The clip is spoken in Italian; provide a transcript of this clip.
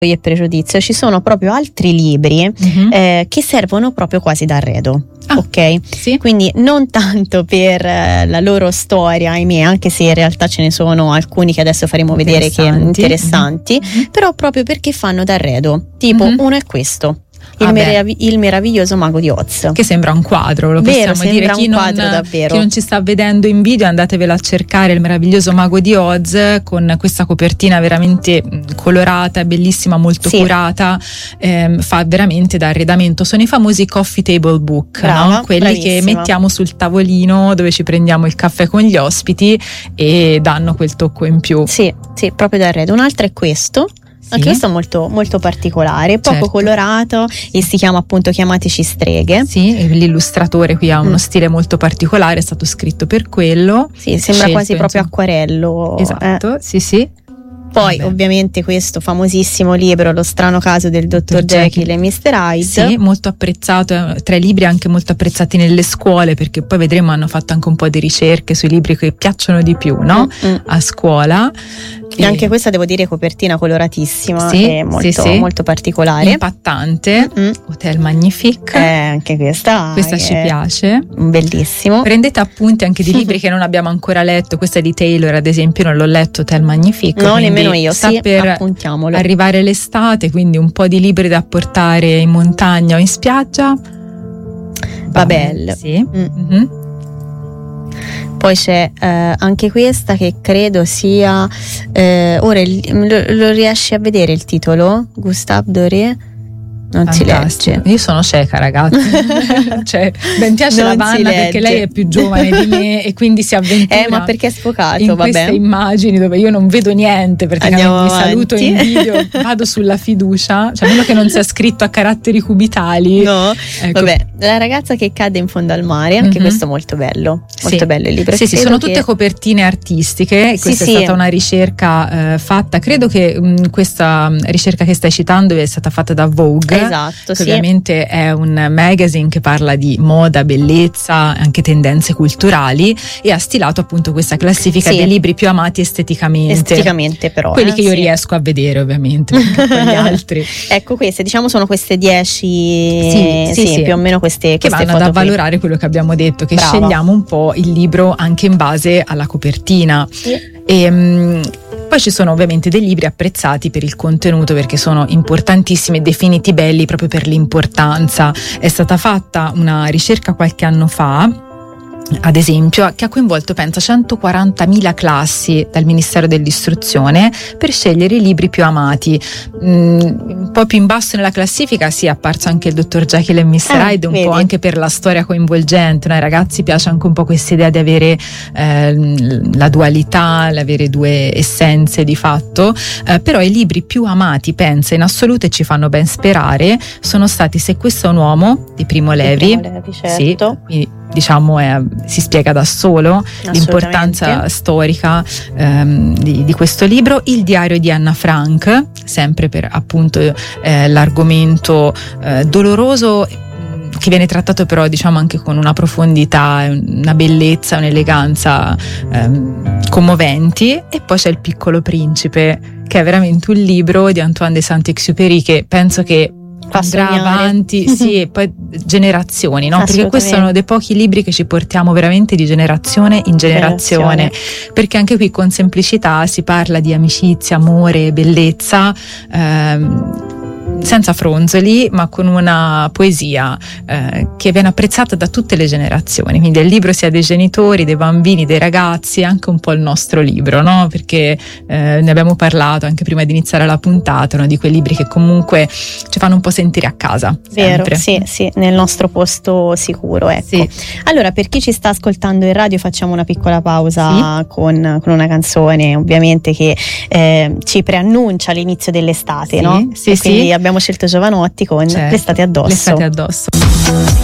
e Pregiudizio ci sono proprio altri libri che servono proprio quasi da arredo. Ok? Sì. Quindi non tanto per la loro storia, ahimè, anche se in realtà ce ne sono alcuni che adesso faremo vedere che interessanti, però proprio perché fanno da arredo. Tipo, uno è questo. Il meraviglioso mago di Oz, che sembra un quadro, lo vero, possiamo dire. Chi non ci sta vedendo in video, andatevelo a cercare, il meraviglioso mago di Oz, con questa copertina veramente colorata, bellissima, molto curata, fa veramente da arredamento. Sono i famosi coffee table book, no? Quelli bravissima, che mettiamo sul tavolino dove ci prendiamo il caffè con gli ospiti e danno quel tocco in più. Sì, proprio da arredo. Un altro è questo. Anche questo è molto, molto particolare, poco colorato, e si chiama appunto Chiamateci streghe. Sì, l'illustratore qui ha uno stile molto particolare, è stato scritto per quello. Sì, sembra quasi proprio acquarello. Esatto, sì. Poi ovviamente questo famosissimo libro, Lo strano caso del dottor Jekyll e Mr. Hyde. Sì, molto apprezzato, tra i libri anche molto apprezzati nelle scuole, perché poi vedremo hanno fatto anche un po' di ricerche sui libri che piacciono di più, no? A scuola. E anche questa devo dire copertina coloratissima, e molto particolare, impattante. Hotel Magnifique, anche questa ci piace, bellissimo. Prendete appunti anche di libri che non abbiamo ancora letto. Questa è di Taylor, ad esempio, non l'ho letto, Hotel Magnifique, no, nemmeno io. Sta per arrivare l'estate, quindi un po' di libri da portare in montagna o in spiaggia. Babel. Sì. Poi c'è anche questa che credo sia ora lo riesci a vedere il titolo? Gustave Doré? Non fantastico. Si legge. Io sono cieca, ragazzi. Cioè, ben piace la Vanna perché lei è più giovane di me e quindi si avventura. Ma perché è sfocato, in queste immagini dove io non vedo niente, praticamente mi saluto in video, vado sulla fiducia, cioè meno che non sia scritto a caratteri cubitali. No, ecco. Vabbè, La ragazza che cade in fondo al mare, anche questo molto bello, molto bello il libro. Sì, sono tutte copertine artistiche. Questa è stata una ricerca fatta, credo che questa ricerca che stai citando è stata fatta da Vogue. Esatto, che ovviamente è un magazine che parla di moda, bellezza, anche tendenze culturali, e ha stilato appunto questa classifica dei libri più amati esteticamente però quelli che io riesco a vedere, ovviamente, perché poi gli altri ecco, queste sono queste 10 più o meno queste vanno ad avvalorare quello che abbiamo detto, che scegliamo un po' il libro anche in base alla copertina. E poi ci sono ovviamente dei libri apprezzati per il contenuto, perché sono importantissimi e definiti belli proprio per l'importanza. È stata fatta una ricerca qualche anno fa, ad esempio, che ha coinvolto, pensa, 140.000 classi dal Ministero dell'Istruzione per scegliere i libri più amati. Un po' più in basso nella classifica è apparso anche il dottor Jekyll e Mr. Hyde, un po' anche per la storia coinvolgente, no? Ai ragazzi piace anche un po' questa idea di avere la dualità, l'avere due essenze di fatto, però i libri più amati, pensa, in assoluto, e ci fanno ben sperare, sono stati Se questo è un uomo di Primo Levi, certo. Quindi diciamo si spiega da solo l'importanza storica di questo libro. Il diario di Anna Frank, sempre per appunto l'argomento doloroso, che viene trattato però diciamo anche con una profondità, una bellezza, un'eleganza commoventi. E poi c'è Il Piccolo Principe, che è veramente un libro di Antoine de Saint-Exupéry che penso che andrà avanti e poi generazioni, no? Perché questi sono dei pochi libri che ci portiamo veramente di generazione in generazione, perché anche qui con semplicità si parla di amicizia, amore, bellezza, senza fronzoli, ma con una poesia che viene apprezzata da tutte le generazioni. Quindi è il libro sia dei genitori, dei bambini, dei ragazzi, anche un po' il nostro libro, no? Perché ne abbiamo parlato anche prima di iniziare la puntata, no? Di quei libri che comunque ci fanno un po' sentire a casa. Sempre. Vero, sì, nel nostro posto sicuro, ecco. Sì. Allora, per chi ci sta ascoltando in radio, facciamo una piccola pausa con una canzone, ovviamente, che ci preannuncia l'inizio dell'estate, no? Quindi abbiamo scelto Giovanotti con L'estate addosso. L'estate addosso.